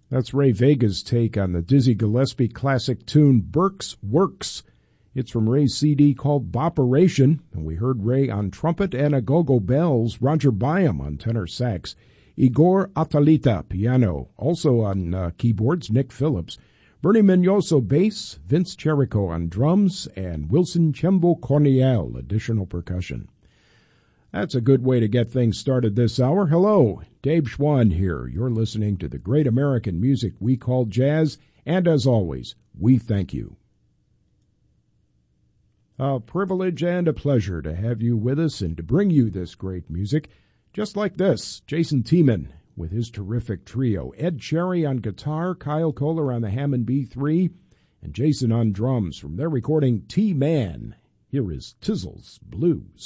That's Ray Vega's take on the Dizzy Gillespie classic tune Burke's Works. It's from Ray's CD called Bopperation, and we heard Ray on trumpet and agogo bells, Roger Byam on tenor sax, Igor Atalita piano, also on keyboards, Nick Phillips, Bernie Mignoso bass, Vince Cherico on drums, and Wilson Chembo Corniel additional percussion. That's a good way to get things started this hour. Hello, Dave Schwann here. You're listening to the great American music we call jazz, and as always, we thank you. A privilege and a pleasure to have you with us and to bring you this great music. Just like this, Jason Tiemann with his terrific trio. Ed Cherry on guitar, Kyle Kohler on the Hammond B3, and Jason on drums from their recording T-Man. Here is Tizzle's Blues.